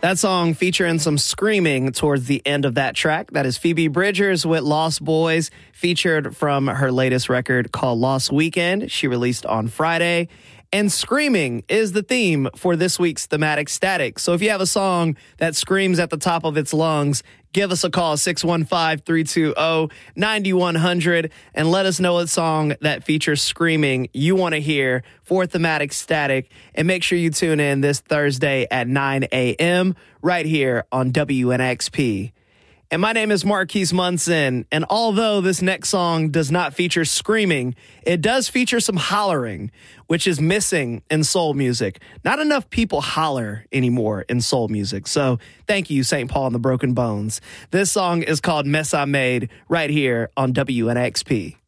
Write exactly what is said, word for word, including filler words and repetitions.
That song featuring some screaming towards the end of that track. That is Phoebe Bridgers with Lost Boys, featured from her latest record called Lost Weekend. She released on Friday. And screaming is the theme for this week's Thematic Static. So if you have a song that screams at the top of its lungs, give us a call, six one five, three two zero, nine one zero zero, and let us know a song that features screaming you want to hear for Thematic Static. And make sure you tune in this Thursday at nine a.m. right here on W N X P. And my name is Marquise Munson, and although this next song does not feature screaming, it does feature some hollering, which is missing in soul music. Not enough people holler anymore in soul music, so thank you, Saint Paul and the Broken Bones. This song is called Mess I Made right here on W N X P.